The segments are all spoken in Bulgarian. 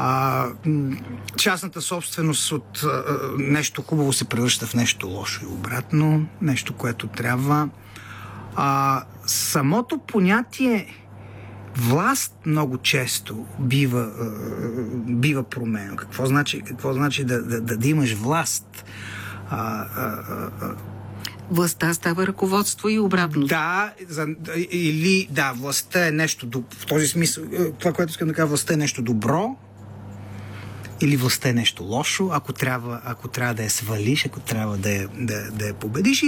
Частната собственост от нещо хубаво се превръща в нещо лошо и обратно, нещо, което трябва. Самото понятие власт много често бива променено. Какво значи да имаш власт? Властта става ръководство и обратно. Властта е нещо... В този смисъл, това, което искам да кажа, властта е нещо добро, или властта е нещо лошо, ако трябва да я свалиш, ако трябва да я победиш.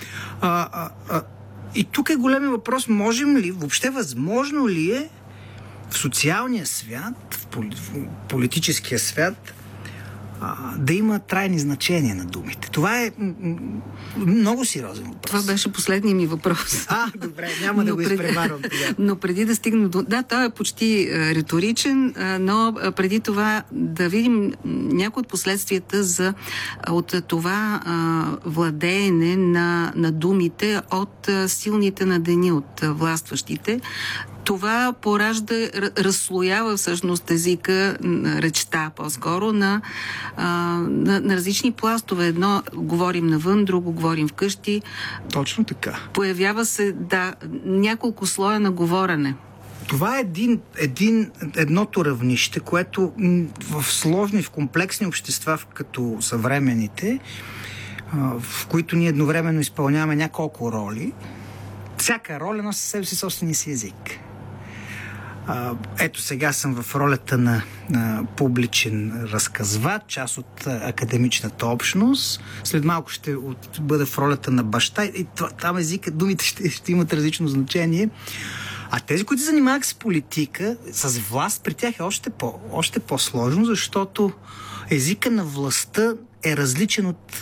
И тук е големия въпрос, можем ли, въобще възможно ли е в социалния свят, в политическия свят, да има трайни значения на думите. Това е много сериозен въпрос. Това беше последният ми въпрос. Добре, няма да го изпреварвам. Но преди да стигна до... Да, той е почти риторичен, но преди това да видим някои от последствията от това владеене на думите от силните на деня, от властващите. Това разслоява всъщност езика, речта по-скоро на различни пластове. Едно говорим навън, друго говорим вкъщи. Точно така. Появява се, няколко слоя на говорене. Това е едното равнище, което в сложни, в комплексни общества, като съвременните, в които ние едновременно изпълняваме няколко роли, всяка роля носи със себе си собствения си език. Ето сега съм в ролята на публичен разказвач, част от академичната общност. След малко ще бъда в ролята на баща и там езика, думите ще имат различно значение. А тези, които се занимават с политика, с власт, при тях е още по-сложно, защото езика на властта е различен от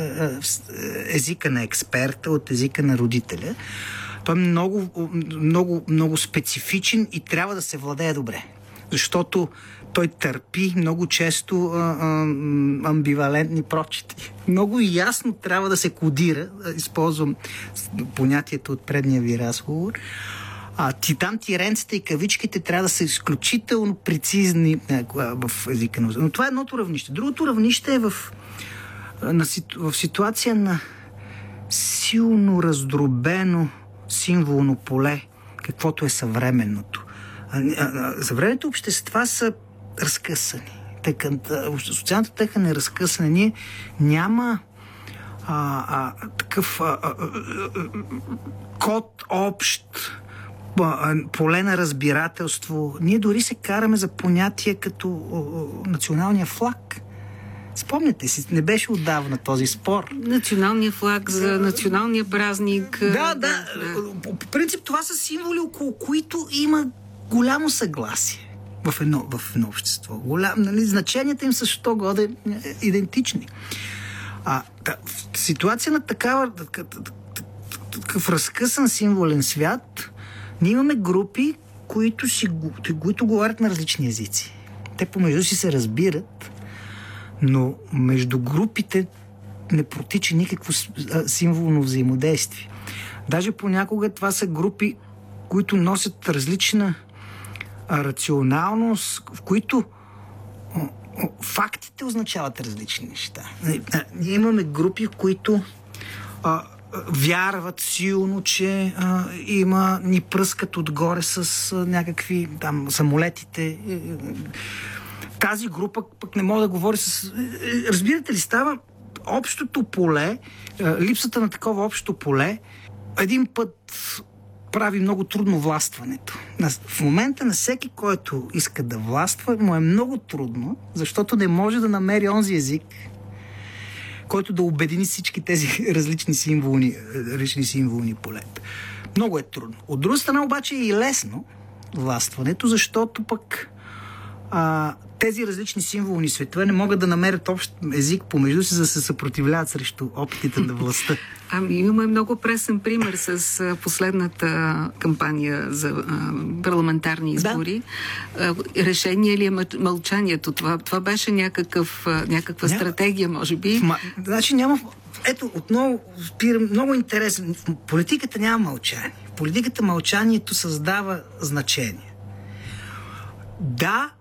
езика на експерта, от езика на родителя. Той е много, много, много специфичен и трябва да се владее добре. Защото той търпи много често амбивалентни прочити. Много ясно трябва да се кодира, използвам понятието от предния ви разговор. Там тиренците и кавичките трябва да са изключително прецизни в езика. Но това е едното равнище. Другото равнище е в ситуация на силно раздробено символно поле, каквото е съвременното. Съвременните общества са разкъсани. Социалната тъкан е разкъсана. Ние няма такъв код общ, поле на разбирателство. Ние дори се караме за понятие като националния флаг. Спомняте си, не беше отдавна този спор. Националния флаг за националния празник. Да. По принцип това са символи, около които има голямо съгласие в едно общество. Значенията им са що годе идентични. В ситуация на такъв разкъсан символен свят, ние имаме групи, които говорят на различни езици. Те помежду си се разбират, но между групите не протича никакво символно взаимодействие. Даже понякога това са групи, които носят различна рационалност, в които фактите означават различни неща. Ние имаме групи, в които вярват силно, че ни пръскат отгоре с някакви самолетите. Тази група пък не мога да говори с... Разбирате ли, става общото поле, липсата на такова общо поле, един път прави много трудно властването. В момента на всеки, който иска да властва, му е много трудно, защото не може да намери онзи език, който да обедини всички тези различни символни полета. Много е трудно. От друга страна обаче е и лесно властването, защото пък тези различни символни светове не могат да намерят общ език помежду си, за да се съпротивляват срещу опитите на властта. Имаме много пресен пример с последната кампания за парламентарни избори. Да. Решение ли е мълчанието? Това беше някаква стратегия, може би? Значи няма... Ето, отново спирам, много интересно. В политиката няма мълчание. В политиката мълчанието създава значение. Да,